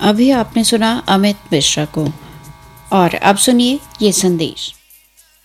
अभी आपने सुना अमित मिश्रा को। और अब सुनिए ये संदेश।